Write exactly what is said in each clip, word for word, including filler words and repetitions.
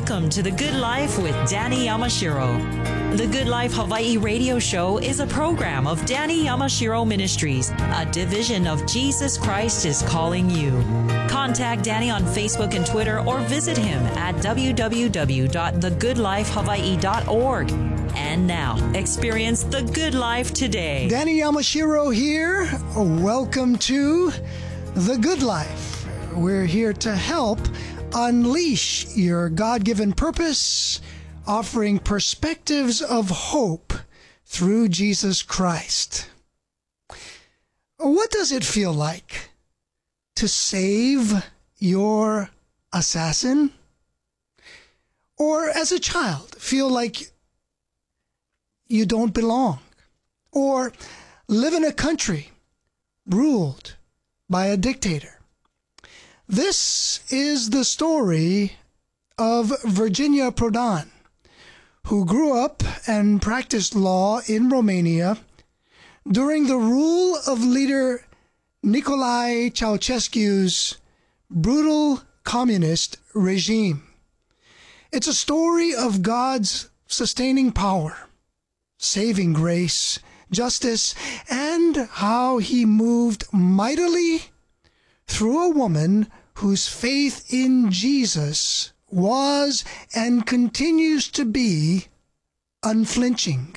Welcome to The Good Life with Danny Yamashiro. The Good Life Hawaii radio show is a program of Danny Yamashiro Ministries, a division of Jesus Christ is Calling You. Contact Danny on Facebook and Twitter or visit him at w w w dot the good life hawaii dot org. And now, experience the good life today. Danny Yamashiro here. Welcome to The Good Life. We're here to help unleash your God-given purpose, offering perspectives of hope through Jesus Christ. What does it feel like to save your assassin? Or as a child, feel like you don't belong? Or live in a country ruled by a dictator? This is the story of Virginia Prodan, who grew up and practiced law in Romania during the rule of leader Nicolae Ceausescu's brutal communist regime. It's a story of God's sustaining power, saving grace, justice, and how he moved mightily through a woman whose faith in Jesus was and continues to be unflinching.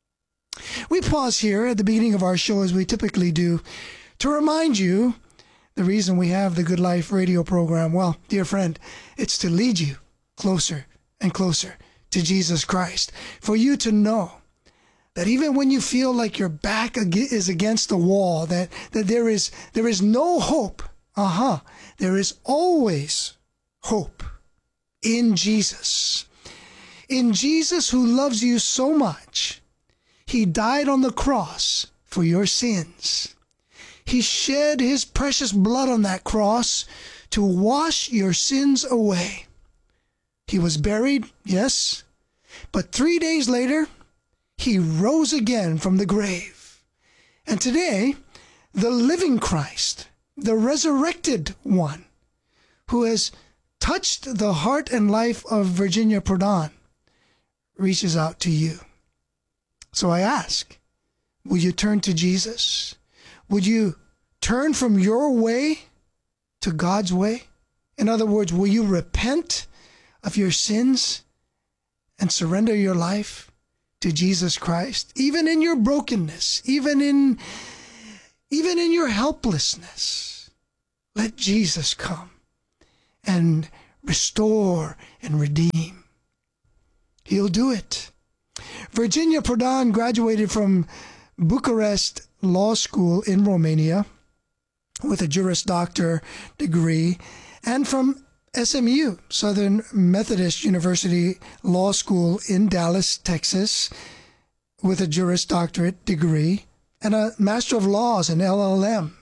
We pause here at the beginning of our show, as we typically do, to remind you the reason we have the Good Life radio program. Well, dear friend, it's to lead you closer and closer to Jesus Christ, for you to know that even when you feel like your back is against the wall, that, that there is there is no hope, uh-huh, there is always hope in Jesus. In Jesus, who loves you so much, he died on the cross for your sins. He shed his precious blood on that cross to wash your sins away. He was buried, yes, but three days later, he rose again from the grave. And today, the living Christ, the resurrected one, who has touched the heart and life of Virginia Prodan, reaches out to you. So I ask, will you turn to Jesus? Would you turn from your way to God's way? In other words, will you repent of your sins and surrender your life to Jesus Christ? Even in your brokenness, even in, even in your helplessness, let Jesus come and restore and redeem. He'll do it. Virginia Prodan graduated from Bucharest Law School in Romania with a Juris Doctor degree, and from S M U, Southern Methodist University Law School in Dallas, Texas, with a Juris Doctorate degree and a Master of Laws in L L M.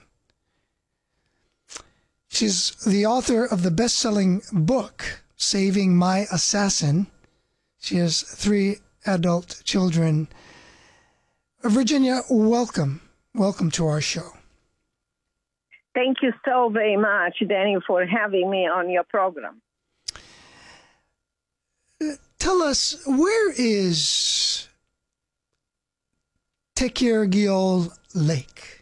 She's the author of the best-selling book, Saving My Assassin. She has three adult children. Virginia, welcome. Welcome to our show. Thank you so very much, Danny, for having me on your program. Tell us, where is Tekirgiol Lake?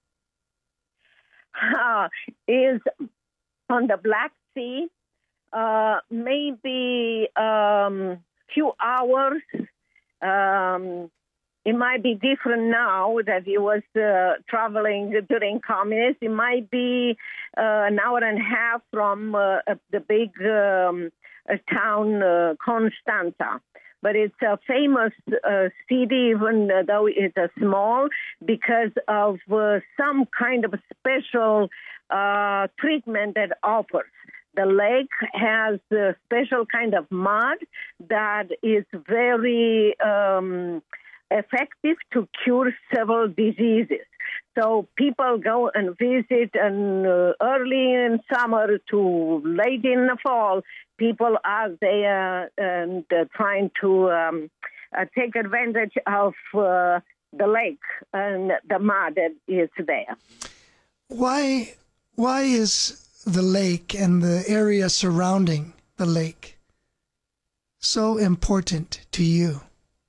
Uh, is on the Black Sea, uh, maybe um, few hours. Um, it might be different now that he was uh, traveling during communism. It might be uh, an hour and a half from uh, the big um, uh, town uh, Constanța. But it's a famous uh, city, even though it's a small, because of uh, some kind of special uh, treatment that offers. The lake has a special kind of mud that is very um, effective to cure several diseases. So people go and visit, and uh, early in summer to late in the fall, people are there and uh, trying to um, uh, take advantage of uh, the lake and the mud that is there. Why, why is the lake and the area surrounding the lake so important to you?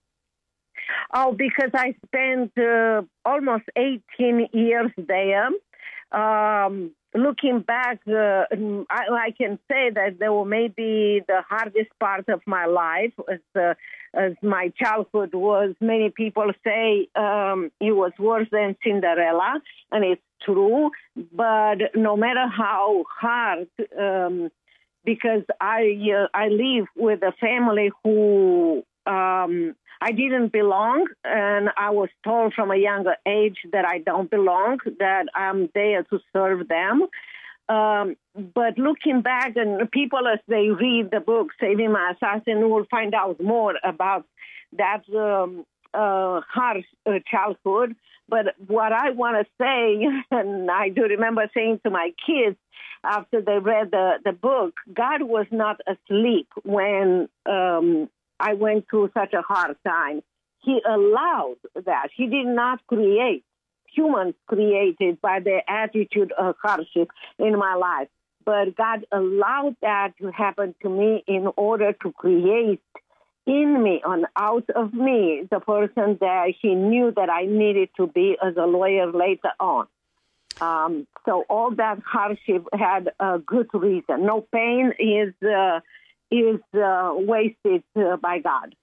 Oh, because I spent uh, almost eighteen years there. Um, looking back, uh, I, I can say that they were maybe the hardest part of my life, as, uh, as my childhood was. Many people say um, it was worse than Cinderella, and it's true. But no matter how hard, um, because I uh, I live with a family who um, I didn't belong, and I was told from a younger age that I don't belong, that I'm there to serve them. Um, but looking back, and people as they read the book, Saving My Assassin, will find out more about that um, uh, harsh uh, childhood. But what I want to say, and I do remember saying to my kids after they read the, the book, God was not asleep when um, I went through such a hard time. He allowed that. He did not create. Humans created by their attitude of hardship in my life. But God allowed that to happen to me in order to create in me and out of me the person that he knew that I needed to be as a lawyer later on. Um, so all that hardship had a good reason. No pain is uh, is uh, wasted uh, by God.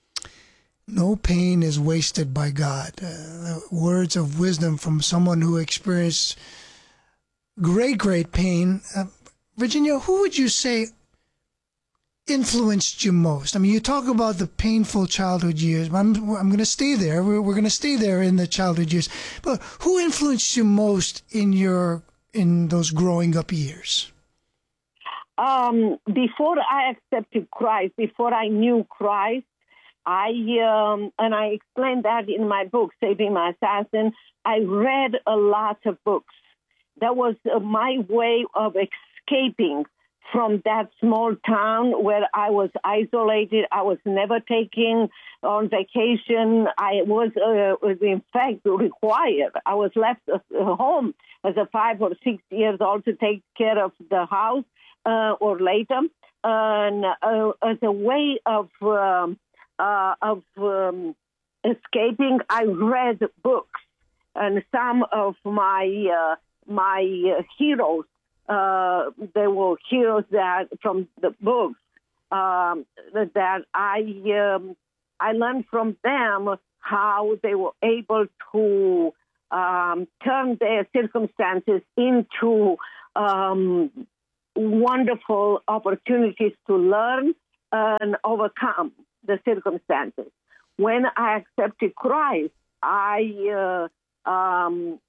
No pain is wasted by God. Uh, words of wisdom from someone who experienced great, great pain. Uh, Virginia, who would you say influenced you most? I mean, you talk about the painful childhood years. I'm, I'm going to stay there. We're, we're going to stay there in the childhood years. But who influenced you most in your in those growing up years? Um, before I accepted Christ, before I knew Christ, I um, and I explained that in my book, Saving My Assassin. I read a lot of books. That was uh, my way of escaping from that small town where I was isolated. I was never taken on vacation. I was, uh, was in fact, required. I was left at home as a five or six years old to take care of the house uh, or later. And uh, as a way of um, uh, of um, escaping, I read books. And some of my uh, my uh, heroes, Uh, there were heroes that from the books um, that I um, I learned from them how they were able to um, turn their circumstances into um, wonderful opportunities to learn and overcome the circumstances. When I accepted Christ, I uh, um,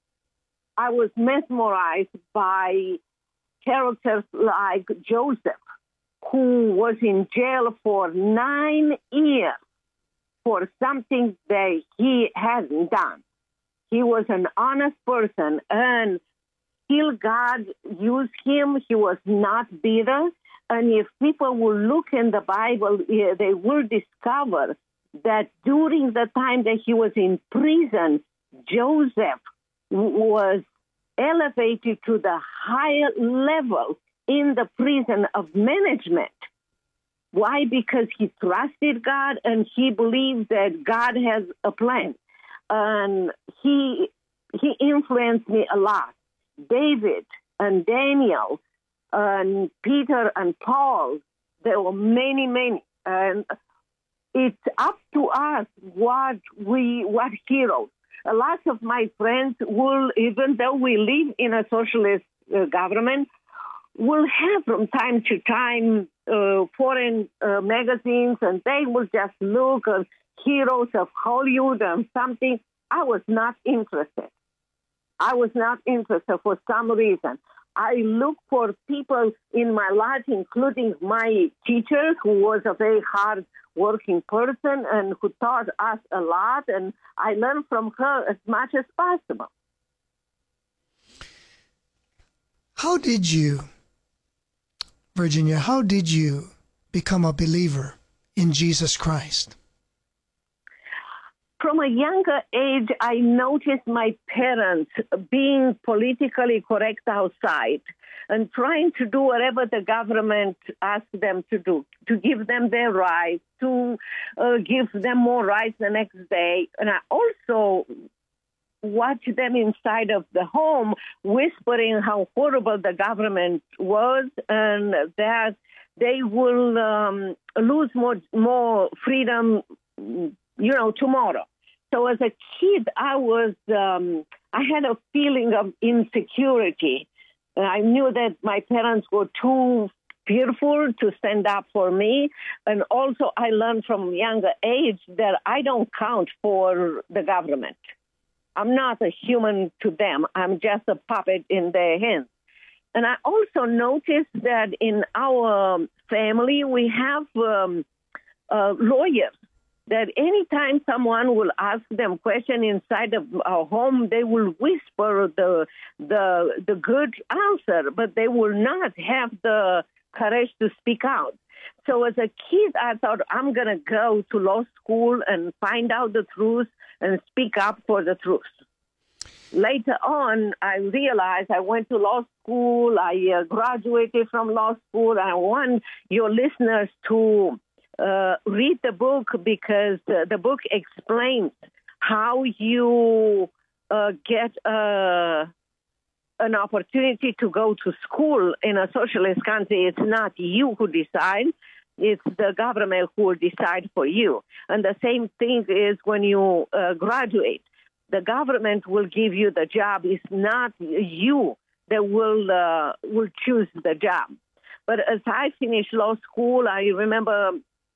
I was mesmerized by characters like Joseph, who was in jail for nine years for something that he hadn't done. He was an honest person, and still God used him. He was not bitter. And if people will look in the Bible, they will discover that during the time that he was in prison, Joseph was elevated to the higher level in the prison of management. Why? Because he trusted God and he believed that God has a plan. And he he influenced me a lot. David and Daniel and Peter and Paul, there were many, many. And it's up to us what we what heroes. A lot of my friends will, even though we live in a socialist uh, government, will have from time to time uh, foreign uh, magazines, and they will just look at heroes of Hollywood and something. I was not interested. I was not interested for some reason. I look for people in my life, including my teacher, who was a very hard-working person and who taught us a lot, and I learned from her as much as possible. How did you, Virginia, how did you become a believer in Jesus Christ? From a younger age, I noticed my parents being politically correct outside, and trying to do whatever the government asks them to do, to give them their rights, to uh, give them more rights the next day. And I also watch them inside of the home whispering how horrible the government was and that they will um, lose more more freedom, you know, tomorrow. So as a kid, I was um, I had a feeling of insecurity. I knew that my parents were too fearful to stand up for me, and also I learned from a younger age that I don't count for the government. I'm not a human to them. I'm just a puppet in their hands. And I also noticed that in our family, we have um, uh, lawyers, that anytime someone will ask them question inside of our home, they will whisper the, the, the good answer, but they will not have the courage to speak out. So as a kid, I thought, I'm going to go to law school and find out the truth and speak up for the truth. Later on, I realized I went to law school, I uh, graduated from law school. I want your listeners to uh, read the book because uh, the book explains how you uh, get uh, an opportunity to go to school in a socialist country. It's not you who decide. It's the government who will decide for you. And the same thing is when you uh, graduate. The government will give you the job. It's not you that will uh, will choose the job. But as I finished law school, I remember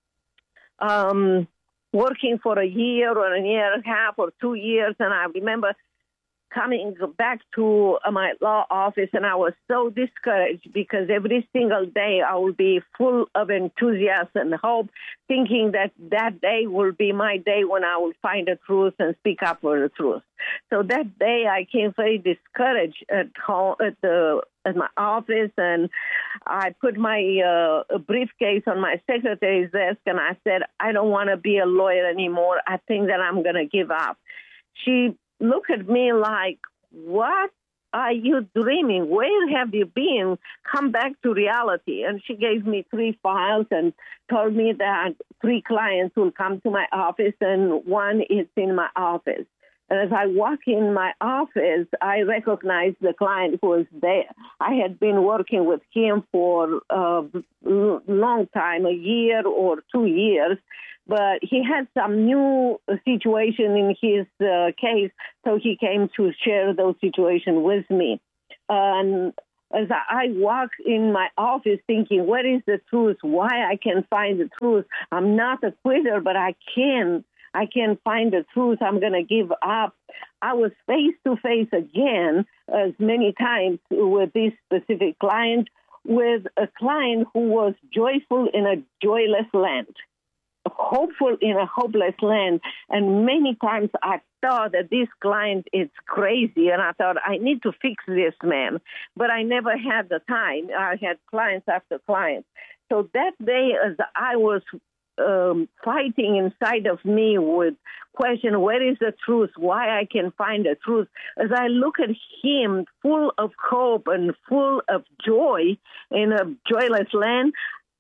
um, working for a year or a year and a half or two years, and I remember coming back to my law office, and I was so discouraged because every single day I will be full of enthusiasm and hope, thinking that that day will be my day when I will find the truth and speak up for the truth. So that day I came very discouraged at home, at the at my office, and I put my uh, briefcase on my secretary's desk, and I said, I don't want to be a lawyer anymore. I think that I'm going to give up. She look at me like, what are you dreaming? Where have you been? Come back to reality. And she gave me three files and told me that three clients will come to my office and one is in my office. And as I walk in my office, I recognize the client who was there. I had been working with him for a long time, a year or two years, but he had some new situation in his uh, case, so he came to share those situations with me. And as I walk in my office thinking, where is the truth? Why I can find the truth? I'm not a quitter, but I can. I can find the truth. I'm going to give up. I was face to face again, as many times with this specific client, with a client who was joyful in a joyless land, hopeful in a hopeless land. And many times I thought that this client is crazy, and I thought I need to fix this man. But I never had the time. I had clients after clients. So that day, as I was Um, fighting inside of me with question, where is the truth? Why I can find the truth? As I look at him full of hope and full of joy in a joyless land,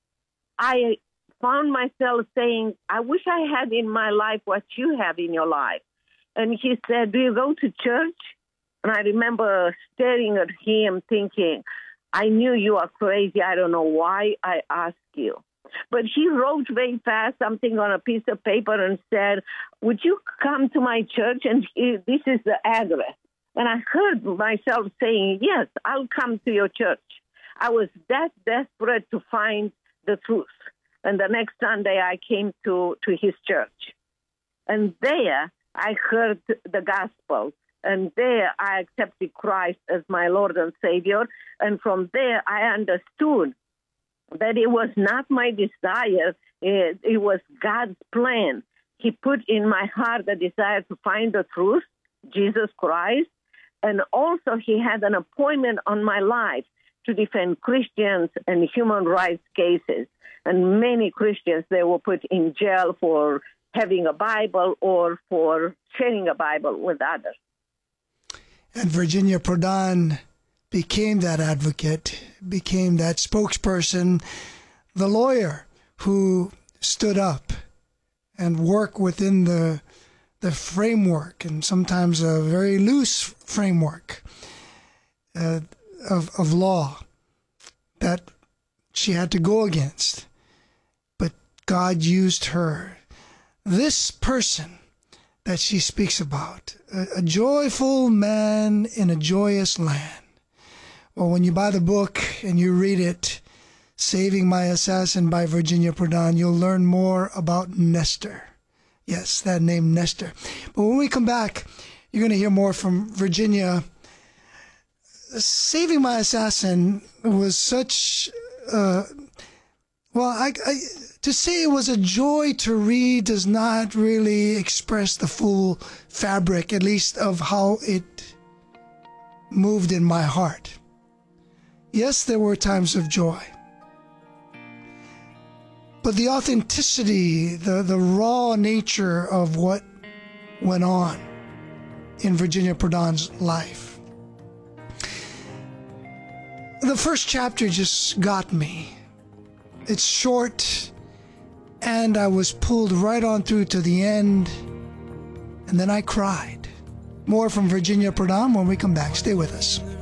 I found myself saying, I wish I had in my life what you have in your life. And he said, do you go to church? And I remember staring at him thinking, I knew you are crazy. I don't know why I asked you. But he wrote very fast something on a piece of paper and said, would you come to my church? And this is the address. And I heard myself saying, yes, I'll come to your church. I was that desperate to find the truth. And the next Sunday I came to, to his church. And there I heard the gospel. And there I accepted Christ as my Lord and Savior. And from there I understood that it was not my desire, it, it was God's plan. He put in my heart the desire to find the truth, Jesus Christ, and also he had an appointment on my life to defend Christians and human rights cases. And many Christians, they were put in jail for having a Bible or for sharing a Bible with others. And Virginia Prodan became that advocate, became that spokesperson, the lawyer who stood up and worked within the the framework, and sometimes a very loose framework uh, of of law that she had to go against. But God used her. This person that she speaks about, a, a joyful man in a joyous land. Well, when you buy the book and you read it, Saving My Assassin by Virginia Prodan, you'll learn more about Nestor. Yes, that name Nestor. But when we come back, you're going to hear more from Virginia. Saving My Assassin was such, uh, well, I, I, to say it was a joy to read does not really express the full fabric, at least of how it moved in my heart. Yes, there were times of joy. But the authenticity, the, the raw nature of what went on in Virginia Prodan's life. The first chapter just got me. It's short, and I was pulled right on through to the end, and then I cried. More from Virginia Prodan when we come back. Stay with us.